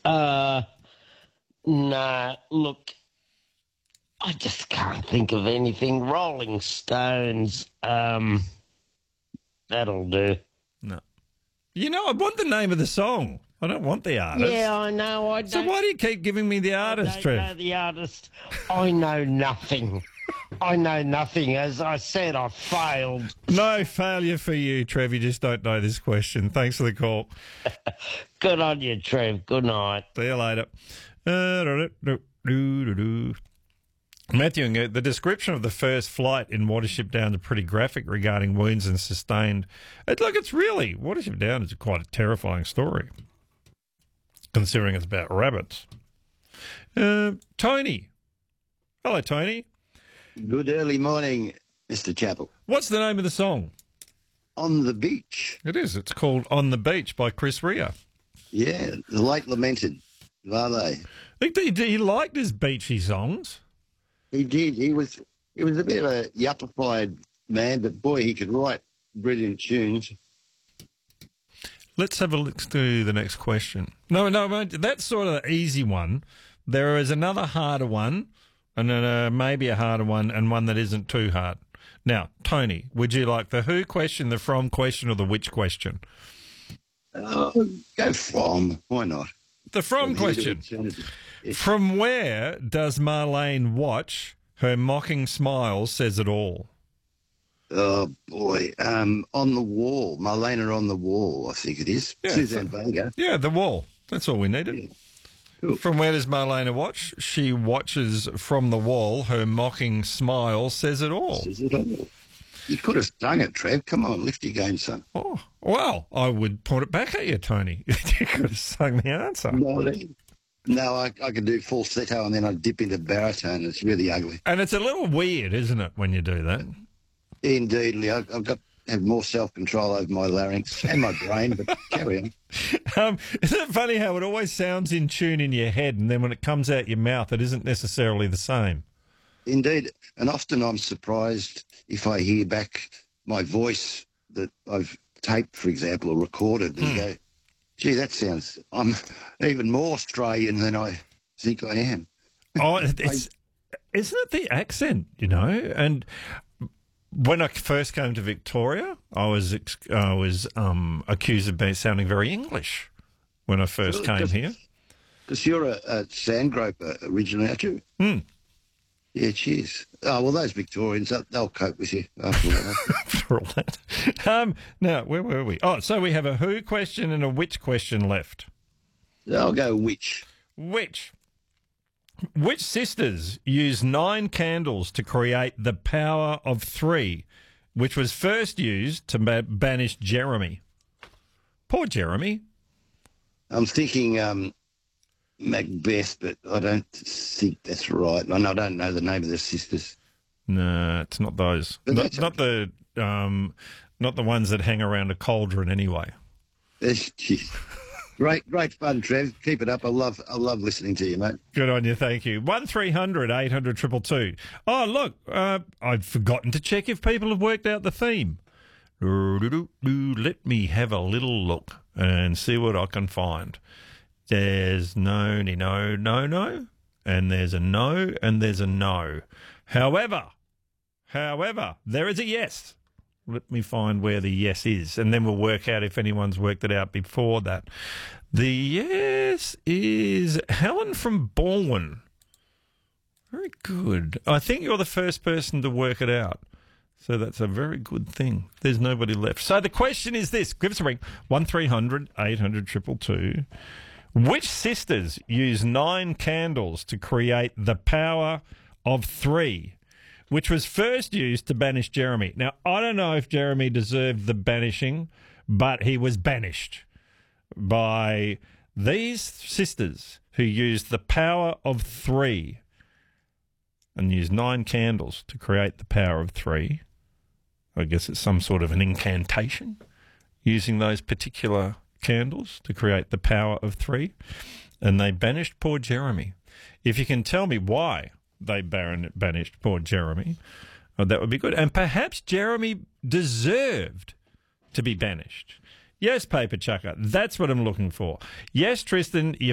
Uh, nah, look, I just can't think of anything. Rolling Stones, that'll do. No. You know, I want the name of the song. I don't want the artist. Yeah, I know. So why do you keep giving me the artist, I don't Trev? know the artist. I know nothing. I know nothing. As I said, I failed. No failure for you, Trev. You just don't know this question. Thanks for the call. Good on you, Trev. Good night. See you later. Matthew, the description of the first flight in Watership Down is pretty graphic regarding wounds and sustained. It's really, Watership Down is quite a terrifying story, considering it's about rabbits. Tony. Hello, Tony. Good early morning, Mr. Chappell. What's the name of the song? On the Beach. It is. It's called On the Beach by Chris Rea. Yeah, the late lamented Vale. I think he liked his beachy songs. He did. He was a bit of a yuppified man, but boy, he could write brilliant tunes. Let's have a look to the next question. No, that's sort of the easy one. There is another harder one, and then maybe a harder one, and one that isn't too hard. Now, Tony, would you like the who question, the from question, or the which question? Go from. Why not? The from question. From where does Marlene watch? Her mocking smile says it all. Oh, boy. On the Wall. Marlena on the Wall, I think it is. Yeah, Suzanne Vega. Yeah, The Wall. That's all we needed. Yeah. Cool. From where does Marlena watch? She watches from the wall. Her mocking smile says it all. Says it all. You could have sung it, Trev. Come on, lift your game, son. Oh, well, I would point it back at you, Tony. You could have sung the answer. No, I could do falsetto and then I'd dip into baritone. It's really ugly. And it's a little weird, isn't it, when you do that? Indeed, I've got to have more self-control over my larynx and my brain, but carry on. Isn't it funny how it always sounds in tune in your head, and then when it comes out your mouth, it isn't necessarily the same? Indeed, and often I'm surprised if I hear back my voice that I've taped, for example, or recorded, and go, gee, that sounds, I'm even more Australian than I think I am. Oh, isn't it the accent, you know? And when I first came to Victoria, I was accused of sounding very English when I first came here. Because you're a sand groper originally, aren't you? Yeah, cheers. Oh, well, those Victorians, they'll cope with you after all. For all that. Now, where were we? Oh, so we have a who question and a which question left. I'll go which. Which sisters used 9 candles to create the power of 3, which was first used to banish Jeremy? Poor Jeremy. I'm thinking Macbeth, but I don't think that's right. And I don't know the name of the sisters. No, it's not those. Not the ones that hang around a cauldron anyway. Great fun, Trev. Keep it up. I love listening to you, mate. Good on you, thank you. 1300 800 222. Oh, look, I'd forgotten to check if people have worked out the theme. Let me have a little look and see what I can find. There's no, and there's a no, and there's a no. However, there is a yes. Let me find where the yes is, and then we'll work out if anyone's worked it out before that. The yes is Helen from Baldwin. Very good. I think you're the first person to work it out. So that's a very good thing. There's nobody left. So the question is this. Give us a ring. 1300 800 222. Which sisters use 9 candles to create the power of 3, which was first used to banish Jeremy? Now, I don't know if Jeremy deserved the banishing, but he was banished by these sisters who used the power of 3 and used 9 candles to create the power of 3. I guess it's some sort of an incantation using those particular candles to create the power of 3, and they banished poor Jeremy. If you can tell me why they banished poor Jeremy, that would be good. And perhaps Jeremy deserved to be banished. Yes, Paper Chucker, that's what I'm looking for. Yes, Tristan, you